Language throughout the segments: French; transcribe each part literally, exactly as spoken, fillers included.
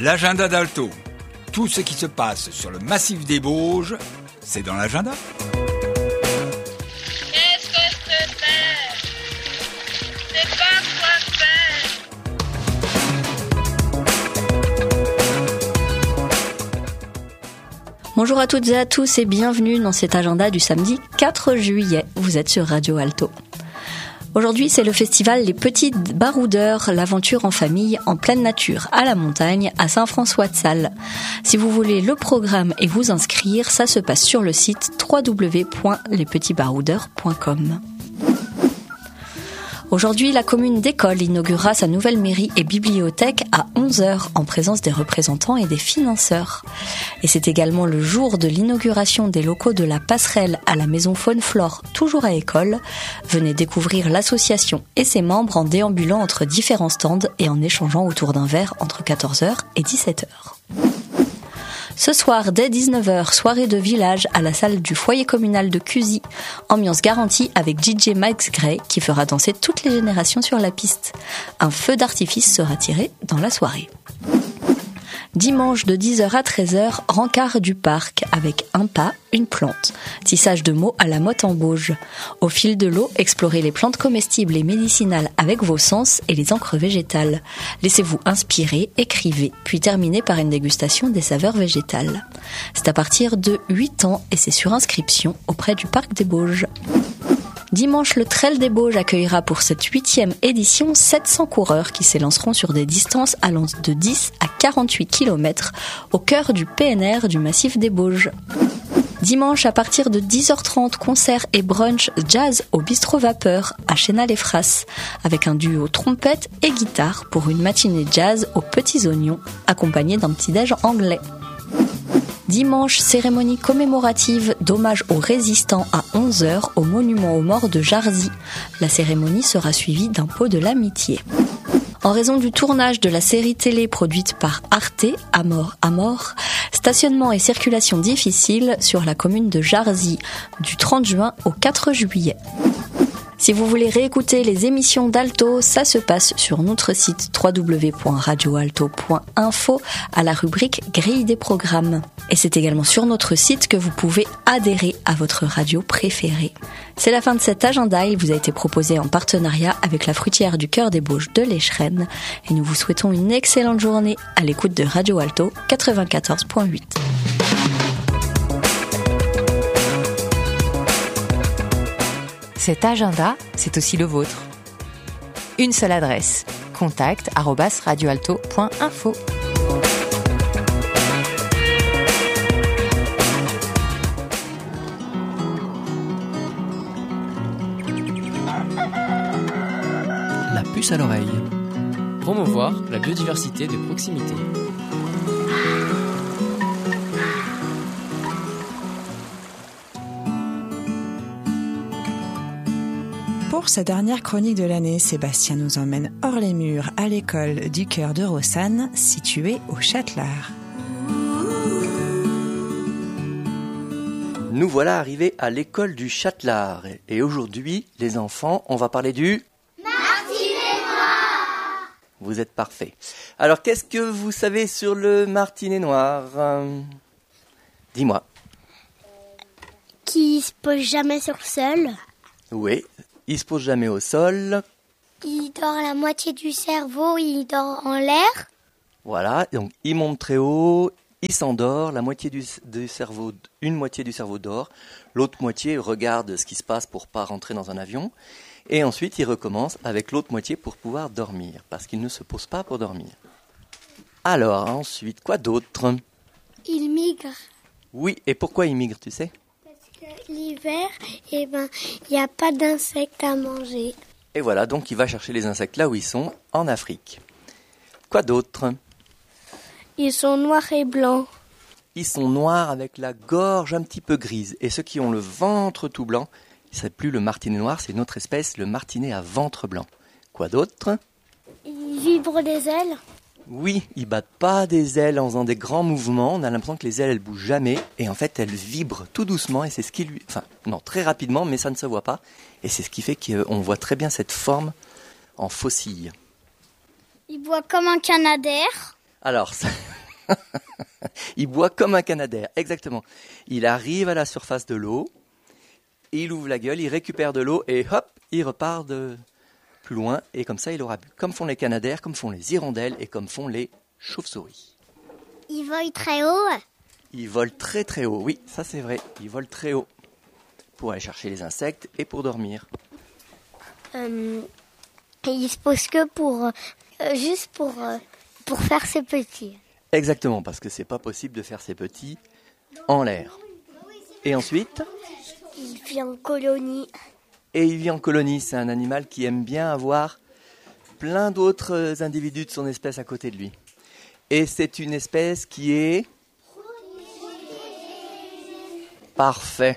L'agenda d'Alto. Tout ce qui se passe sur le massif des Bauges, c'est dans l'agenda. Qu'est-ce que c'est faire? C'est pas quoi faire. Bonjour à toutes et à tous et bienvenue dans cet agenda du samedi quatre juillet. Vous êtes sur Radio Alto. Aujourd'hui, c'est le festival Les Petits Baroudeurs, l'aventure en famille, en pleine nature, à la montagne, à Saint-François-de-Sales. Si vous voulez le programme et vous inscrire, ça se passe sur le site w w w point les petits baroudeurs point com. Aujourd'hui, la commune d'École inaugurera sa nouvelle mairie et bibliothèque à onze heures en présence des représentants et des financeurs. Et c'est également le jour de l'inauguration des locaux de la passerelle à la maison Faune-Flore, toujours à École. Venez découvrir l'association et ses membres en déambulant entre différents stands et en échangeant autour d'un verre entre quatorze heures et dix-sept heures. Ce soir, dès dix-neuf heures, soirée de village à la salle du foyer communal de Cusy. Ambiance garantie avec D J Max Gray qui fera danser toutes les générations sur la piste. Un feu d'artifice sera tiré dans la soirée. Dimanche de dix heures à treize heures, rencard du parc avec un pas, une plante. Tissage de mots à la motte en Bauge. Au fil de l'eau, explorez les plantes comestibles et médicinales avec vos sens et les encres végétales. Laissez-vous inspirer, écrivez, puis terminez par une dégustation des saveurs végétales. C'est à partir de huit ans et c'est sur inscription auprès du parc des Bauges. Dimanche, le Trail des Bauges accueillera pour cette huitième édition sept cents coureurs qui s'élanceront sur des distances allant de dix à quarante-huit kilomètres au cœur du P N R du massif des Bauges. Dimanche, à partir de dix heures trente, concert et brunch jazz au Bistrot Vapeur à Chénal-les-Frasses avec un duo trompette et guitare pour une matinée jazz aux petits oignons accompagnée d'un petit-déj anglais. Dimanche, cérémonie commémorative d'hommage aux résistants à onze heures au monument aux morts de Jarzy. La cérémonie sera suivie d'un pot de l'amitié. En raison du tournage de la série télé produite par Arte, À mort, à mort, stationnement et circulation difficile sur la commune de Jarzy du trente juin au quatre juillet. Si vous voulez réécouter les émissions d'Alto, ça se passe sur notre site w w w point radio alto point info à la rubrique Grille des programmes. Et c'est également sur notre site que vous pouvez adhérer à votre radio préférée. C'est la fin de cet agenda, il vous a été proposé en partenariat avec la fruitière du Cœur des Bauges de l'Échrennes. Et nous vous souhaitons une excellente journée à l'écoute de Radio Alto quatre-vingt-quatorze point huit. Cet agenda, c'est aussi le vôtre. Une seule adresse, contact arobase radioalto point info. La puce à l'oreille. Promouvoir la biodiversité de proximité. Pour sa dernière chronique de l'année, Sébastien nous emmène hors les murs à l'école du Cœur de Rossanne, située au Châtelard. Nous voilà arrivés à l'école du Châtelard. Et aujourd'hui, les enfants, on va parler du... Martinet noir. Vous êtes parfaits. Alors, qu'est-ce que vous savez sur le martinet noir ? euh, Dis-moi. Qui se pose jamais sur le sol. Oui. Il se pose jamais au sol. Il dort la moitié du cerveau, il dort en l'air. Voilà, donc il monte très haut, il s'endort, la moitié du, du cerveau, une moitié du cerveau dort, l'autre moitié regarde ce qui se passe pour pas rentrer dans un avion, et ensuite il recommence avec l'autre moitié pour pouvoir dormir, parce qu'il ne se pose pas pour dormir. Alors ensuite, quoi d'autre ? Il migre. Oui, et pourquoi il migre, tu sais ? L'hiver, eh ben, il n'y a pas d'insectes à manger. Et voilà, donc il va chercher les insectes là où ils sont, en Afrique. Quoi d'autre ? Ils sont noirs et blancs. Ils sont noirs avec la gorge un petit peu grise. Et ceux qui ont le ventre tout blanc, c'est plus le martinet noir, c'est une autre espèce, le martinet à ventre blanc. Quoi d'autre ? Ils vibrent des ailes. Oui, ils battent pas des ailes en faisant des grands mouvements. On a l'impression que les ailes, elles bougent jamais. Et en fait, elles vibrent tout doucement. Et c'est ce qui lui... Enfin, non, très rapidement, mais ça ne se voit pas. Et c'est ce qui fait qu'on voit très bien cette forme en faucille. Il boit comme un canadair. Alors, ça, Il boit comme un canadair, exactement. Il arrive à la surface de l'eau, il ouvre la gueule, il récupère de l'eau et hop, il repart de plus loin. Et comme ça, il aura bu. Comme font les canadaires, comme font les hirondelles et comme font les chauves-souris. Il vole très haut. Il vole très très haut, oui, ça c'est vrai. Il vole très haut pour aller chercher les insectes et pour dormir. Euh, et il se pose que pour, euh, juste pour, euh, pour faire ses petits. Exactement, parce que c'est pas possible de faire ses petits en l'air. Et ensuite, Il vit en colonie. et il vit en colonie. C'est un animal qui aime bien avoir plein d'autres individus de son espèce à côté de lui. Et c'est une espèce qui est parfait.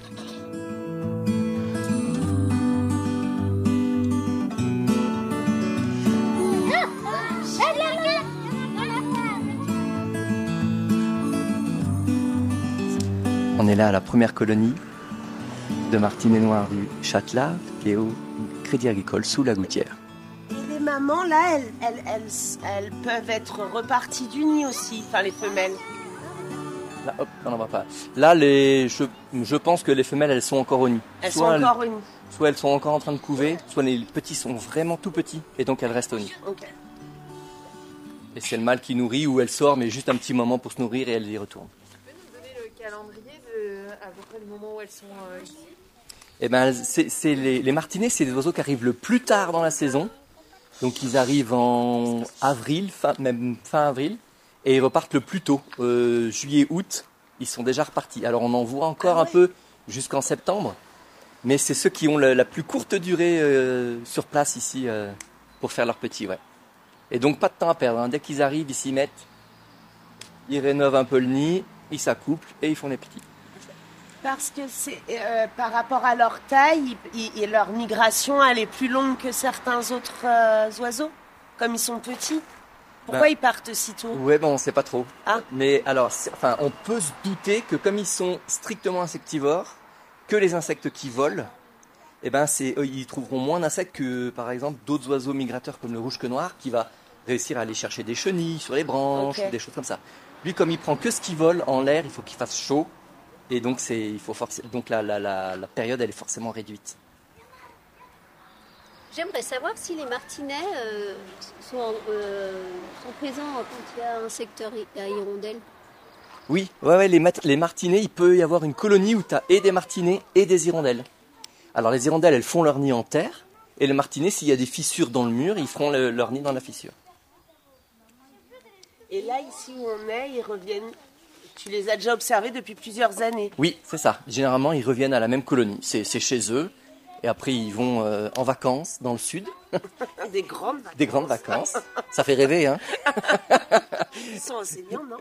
On est là à la première colonie de martinets noirs du Châtelard, qui est au Crédit Agricole, sous la gouttière. Et les mamans, là, elles, elles, elles, elles peuvent être reparties du nid aussi, enfin les femelles. Là, hop, on n'en va pas. Là, les, je, je pense que les femelles, elles sont encore au nid. Elles soit sont encore au nid. Soit elles sont encore en train de couver, soit les petits sont vraiment tout petits, et donc elles restent au nid. Ok. Et c'est le mâle qui nourrit, ou elle sort, mais juste un petit moment pour se nourrir, et elle y retourne. Tu peux nous donner le calendrier de à peu près le moment où elles sont euh, ici? Eh ben, c'est, c'est les, les martinets, c'est des oiseaux qui arrivent le plus tard dans la saison. Donc ils arrivent en avril, fin, même fin avril, et ils repartent le plus tôt, euh, juillet, août. Ils sont déjà repartis. Alors on en voit encore Ah un ouais. peu jusqu'en septembre, mais c'est ceux qui ont la, la plus courte durée euh, sur place ici euh, pour faire leurs petits, ouais. Et donc pas de temps à perdre. Hein. Dès qu'ils arrivent, ils s'y mettent, ils rénovent un peu le nid, ils s'accouplent et ils font les petits. Parce que c'est euh, par rapport à leur taille, ils- ils- leur migration, elle est plus longue que certains autres euh, oiseaux, comme ils sont petits. Pourquoi Ben, ils partent si tôt? Ouais, bon, on sait pas trop. Ah. Mais alors, c'est- enfin, on peut se douter que comme ils sont strictement insectivores, que les insectes qui volent, eh ben, c'est, eux, ils trouveront moins d'insectes que, par exemple, d'autres oiseaux migrateurs comme le rouge-queue noir, qui va réussir à aller chercher des chenilles sur les branches, Ok. des choses comme ça. Lui, comme il prend que ce qui vole en l'air, il faut qu'il fasse chaud, et donc c'est, il faut forcer, donc la, la, la, la période, elle est forcément réduite. J'aimerais savoir si les martinets euh, sont, euh, sont présents quand il y a un secteur hi- à hirondelles. Oui, ouais, ouais, les, mat- les martinets, il peut y avoir une colonie où tu as et des martinets et des hirondelles. Alors les hirondelles, elles font leur nid en terre, et les martinets, s'il y a des fissures dans le mur, ils feront le- leur nid dans la fissure. Et là, ici où on est, ils reviennent. Tu les as déjà observés depuis plusieurs années. Oui, c'est ça. Généralement, ils reviennent à la même colonie. C'est, c'est chez eux, et après, ils vont euh, en vacances dans le sud, Des grandes vacances. des grandes vacances. Ça fait rêver, hein. Ils sont enseignants, non?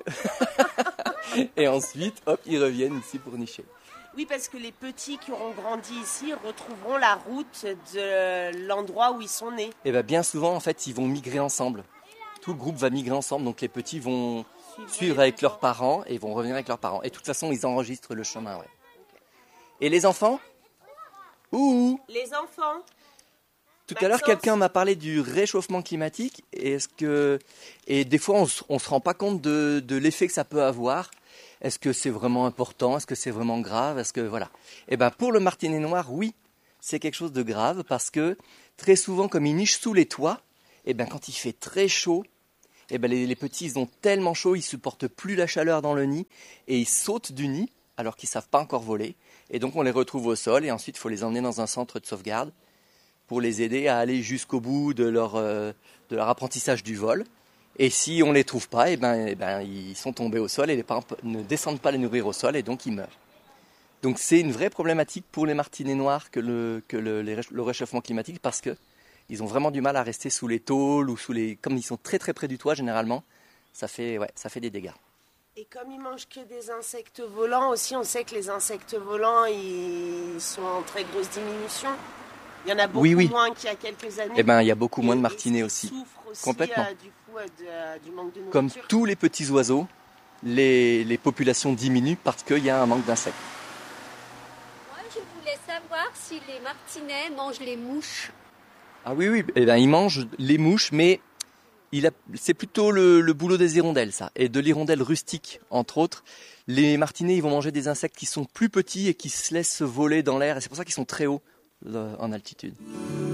Et ensuite, hop, ils reviennent ici pour nicher. Oui, parce que les petits qui auront grandi ici retrouveront la route de l'endroit où ils sont nés. Et bien, bien souvent, en fait, ils vont migrer ensemble. Tout le groupe va migrer ensemble, donc les petits vont suivre avec leurs parents et vont revenir avec leurs parents. Et de toute façon, ils enregistrent le chemin, ouais. Et les enfants? Ouh! Les enfants, Tout à l'heure, Maxence. quelqu'un m'a parlé du réchauffement climatique. Et, est-ce que... et des fois, on ne se rend pas compte de, de l'effet que ça peut avoir. Est-ce que c'est vraiment important? Est-ce que c'est vraiment grave? Est-ce que voilà. Eh ben, pour le martinet noir, oui, c'est quelque chose de grave parce que très souvent, comme ils nichent sous les toits, eh ben, quand il fait très chaud, eh ben, les, les petits, ils ont tellement chaud, ils supportent plus la chaleur dans le nid et ils sautent du nid alors qu'ils savent pas encore voler. Et donc, on les retrouve au sol et ensuite, il faut les emmener dans un centre de sauvegarde pour les aider à aller jusqu'au bout de leur, euh, de leur apprentissage du vol. Et si on ne les trouve pas, eh ben, eh ben, ils sont tombés au sol et les parents ne descendent pas les nourrir au sol et donc ils meurent. Donc c'est une vraie problématique pour les martinets noirs que le, que le, les, le réchauffement climatique parce qu'ils ont vraiment du mal à rester sous les tôles ou sous les... Comme ils sont très très près du toit généralement, ça fait, ouais, ça fait des dégâts. et comme ils mangent que des insectes volants aussi, on sait que les insectes volants, ils sont en très grosse diminution. Il y en a beaucoup Oui, oui. moins qu'il y a quelques années. Eh ben, il y a beaucoup moins de Et- martinets et aussi. ils souffrent aussi, Complètement. euh, du coup, euh, de, euh, du manque de nourriture. Comme tous les petits oiseaux, les, les populations diminuent parce qu'il y a un manque d'insectes. Moi, je voulais savoir si les martinets mangent les mouches. Ah oui, oui, eh ben, ils mangent les mouches, mais il a, c'est plutôt le, le boulot des hirondelles, ça, et de l'hirondelle rustique, entre autres. Les martinets, ils vont manger des insectes qui sont plus petits et qui se laissent voler dans l'air, et c'est pour ça qu'ils sont très hauts euh, en altitude.